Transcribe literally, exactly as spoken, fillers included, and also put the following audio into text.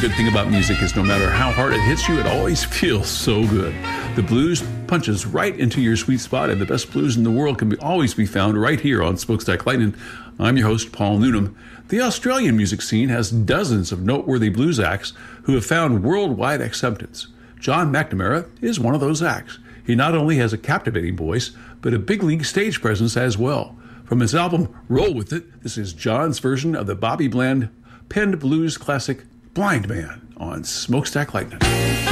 good thing about music is no matter how hard it hits you, it always feels so good. The blues punches right into your sweet spot, and the best blues in the world can be, always be found right here on Smokestack Lightning. I'm your host, Paul Noonan. The Australian music scene has dozens of noteworthy blues acts who have found worldwide acceptance. John McNamara is one of those acts. He not only has a captivating voice, but a big league stage presence as well. From his album Roll With It, this is John's version of the Bobby Bland penned blues classic Blind Man on Smokestack Lightning.